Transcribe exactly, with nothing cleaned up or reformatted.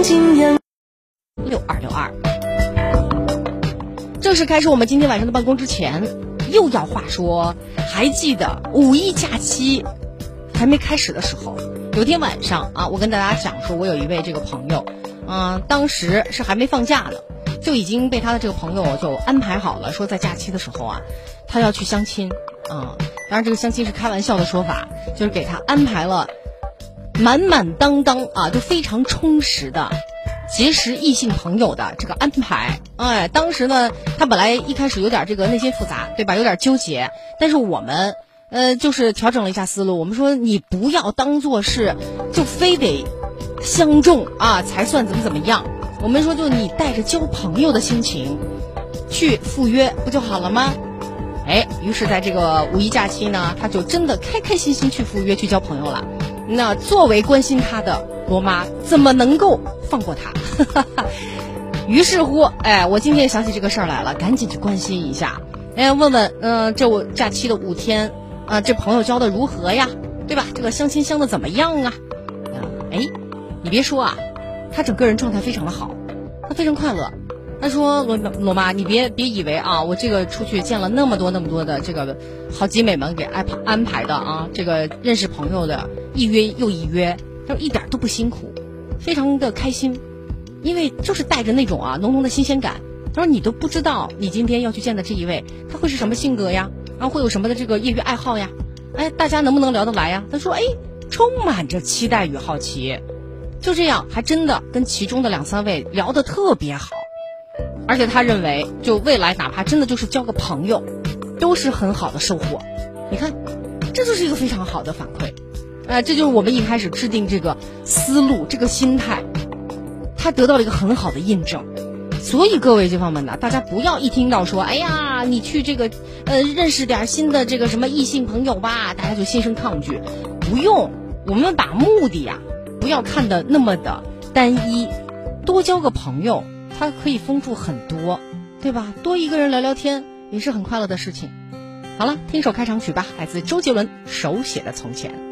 经验。 六二六二，正式开始我们今天晚上的办公之前，又要话说，还记得五一假期还没开始的时候，有天晚上啊，我跟大家讲说，我有一位这个朋友，嗯、呃，当时是还没放假呢，就已经被他的这个朋友就安排好了，说在假期的时候啊，他要去相亲啊、呃。当然，这个相亲是开玩笑的说法，就是给他安排了满满当当啊，就非常充实的结识异性朋友的这个安排。哎，当时呢，他本来一开始有点这个内心复杂，对吧？有点纠结，但是我们呃就是调整了一下思路，我们说你不要当做是就非得相中啊才算怎么怎么样。我们说就你带着交朋友的心情去赴约不就好了吗？哎，于是在这个五一假期呢，他就真的开开心心去赴约去交朋友了。那作为关心他的罗妈，怎么能够放过他？于是乎，哎，我今天想起这个事儿来了，赶紧去关心一下，哎，问问，嗯、呃，这我假期的五天啊、呃，这朋友交的如何呀？对吧？这个相亲相的怎么样啊？嗯，哎，你别说啊，他整个人状态非常的好，他非常快乐。他说罗罗妈，你别别以为啊，我这个出去见了那么多那么多的这个好姐妹们给安排安排的啊，这个认识朋友的一约又一约，他说一点都不辛苦，非常的开心，因为就是带着那种啊浓浓的新鲜感。他说你都不知道你今天要去见的这一位他会是什么性格呀，然后会有什么的这个业余爱好呀，哎，大家能不能聊得来呀？他说哎，充满着期待与好奇。就这样还真的跟其中的两三位聊得特别好。而且他认为，就未来哪怕真的就是交个朋友，都是很好的收获。你看，这就是一个非常好的反馈，呃，这就是我们一开始制定这个思路、这个心态，它得到了一个很好的印证。所以各位街坊们呢，大家不要一听到说，哎呀，你去这个呃认识点新的这个什么异性朋友吧，大家就心生抗拒。不用，我们把目的呀，不要看得那么的单一，多交个朋友。它可以丰富很多，对吧？多一个人聊聊天也是很快乐的事情。好了，听首开场曲吧，来自周杰伦手写的从前。